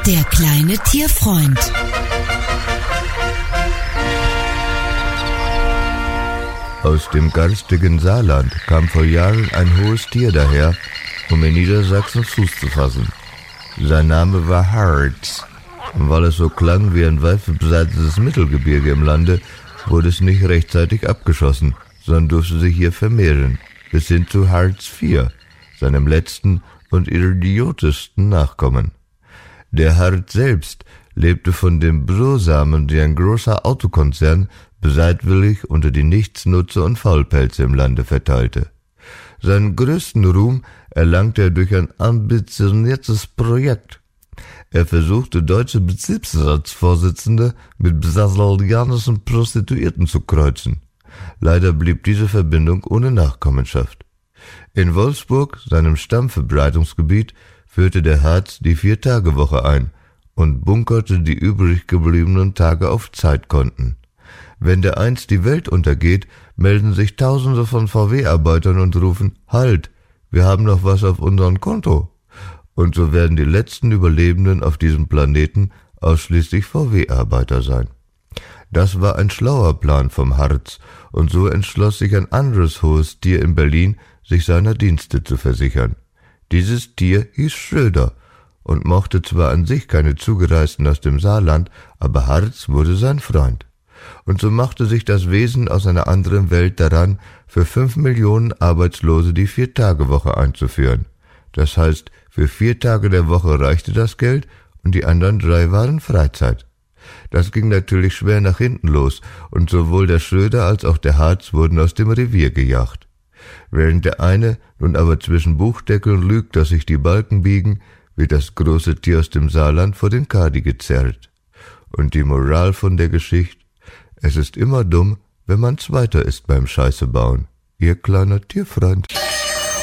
Der kleine Tierfreund. Aus dem garstigen Saarland kam vor Jahren ein hohes Tier daher, um in Niedersachsen Fuß zu fassen. Sein Name war Harz. Und weil es so klang wie ein weit verbreitetes Mittelgebirge im Lande, wurde es nicht rechtzeitig abgeschossen, sondern durfte sich hier vermehren, bis hin zu Harz IV, seinem letzten und idiotischsten Nachkommen. Der Harz selbst lebte von den Brosamen, die ein großer Autokonzern bereitwillig unter die Nichtsnutze und Faulpelze im Lande verteilte. Seinen größten Ruhm erlangte er durch ein ambitioniertes Projekt. Er versuchte, deutsche Betriebsratsvorsitzende mit brasilianischen Prostituierten zu kreuzen. Leider blieb diese Verbindung ohne Nachkommenschaft. In Wolfsburg, seinem Stammverbreitungsgebiet, führte der Harz die 4-Tage-Woche ein und bunkerte die übrig gebliebenen Tage auf Zeitkonten. Wenn dereinst die Welt untergeht, melden sich Tausende von VW-Arbeitern und rufen, »Halt, wir haben noch was auf unserem Konto.« Und so werden die letzten Überlebenden auf diesem Planeten ausschließlich VW-Arbeiter sein. Das war ein schlauer Plan vom Harz, und so entschloss sich ein anderes hohes Tier in Berlin, sich seiner Dienste zu versichern. Dieses Tier hieß Schröder und mochte zwar an sich keine Zugereisten aus dem Saarland, aber Harz wurde sein Freund. Und so machte sich das Wesen aus einer anderen Welt daran, für 5 Millionen Arbeitslose die 4-Tage-Woche einzuführen. Das heißt, für 4 Tage der Woche reichte das Geld und die anderen 3 waren Freizeit. Das ging natürlich schwer nach hinten los und sowohl der Schröder als auch der Harz wurden aus dem Revier gejagt. Während der eine nun aber zwischen Buchdeckeln lügt, dass sich die Balken biegen, wird das große Tier aus dem Saarland vor den Kadi gezerrt. Und die Moral von der Geschichte: Es ist immer dumm, wenn man Zweiter ist beim Scheiße bauen. Ihr kleiner Tierfreund.